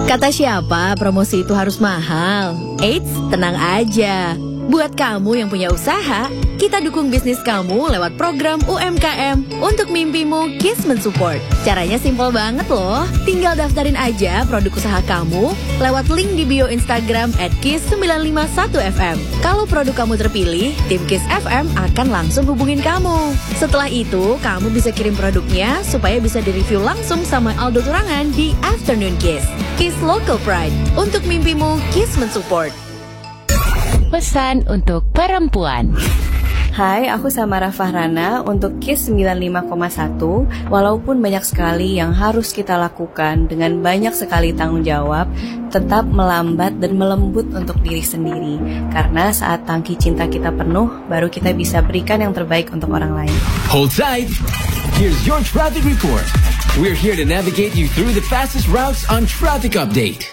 Kata siapa promosi itu harus mahal? Eits, tenang aja. Buat kamu yang punya usaha, kita dukung bisnis kamu lewat program UMKM untuk mimpimu KIS mensupport. Caranya simpel banget loh. Tinggal daftarin aja produk usaha kamu lewat link di bio Instagram @KIS951FM. Kalau produk kamu terpilih, tim KIS FM akan langsung hubungin kamu. Setelah itu, kamu bisa kirim produknya supaya bisa direview langsung sama Aldo Turangan di Afternoon KIS. KIS Local Pride. Untuk mimpimu, KIS mensupport. Pesan untuk perempuan. Hai, aku Samara Fahrana untuk KIS 95,1. Walaupun banyak sekali yang harus kita lakukan dengan banyak sekali tanggung jawab, tetap melambat dan melembut untuk diri sendiri. Karena saat tangki cinta kita penuh, baru kita bisa berikan yang terbaik untuk orang lain. Hold tight. Here's your traffic report. We're here to navigate you through the fastest routes on Traffic Update.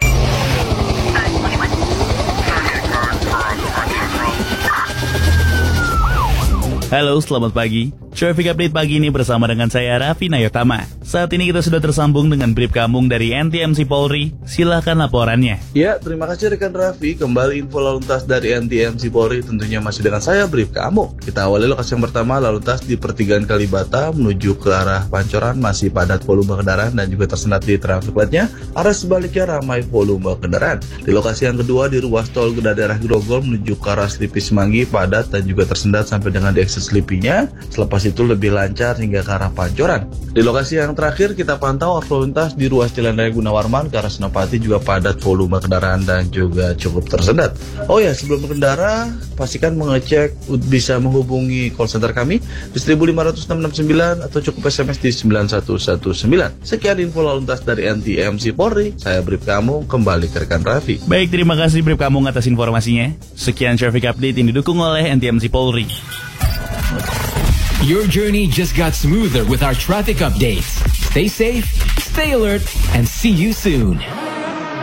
Halo, selamat pagi. Traffic Update pagi ini bersama dengan saya Raffi Nayotama. Saat ini kita sudah tersambung dengan Brip Kamung dari NTMC Polri. Silahkan laporannya. Ya, terima kasih rekan Raffi. Kembali info lalu lintas dari NTMC Polri, tentunya masih dengan saya Brip Kamung. Kita awali lokasi yang pertama, lalu lintas di pertigaan Kalibata menuju ke arah Pancoran masih padat volume kendaraan dan juga tersendat di traffic light-nya. Arah sebaliknya ramai volume kendaraan. Di lokasi yang kedua di ruas tol daerah Grogol menuju ke arah Slipi Semanggi padat dan juga tersendat sampai dengan di exit Slipinya. Selepas itu lebih lancar hingga ke arah Pancoran. Di lokasi yang terakhir kita pantau arus lalu lintas di ruas Jalan Raya Gunawarman ke arah Senopati juga padat volume kendaraan dan juga cukup tersendat. Oh ya, sebelum berkendara pastikan mengecek bisa menghubungi call center kami di 15669 atau cukup SMS di 9119. Sekian info lalu lintas dari NTMC Polri. Saya Brip Kamung, kembali ke rekan Raffi. Baik, terima kasih Brip Kamung atas informasinya. Sekian Traffic Update yang didukung oleh NTMC Polri. Your journey just got smoother with our traffic updates. Stay safe, stay alert, and see you soon.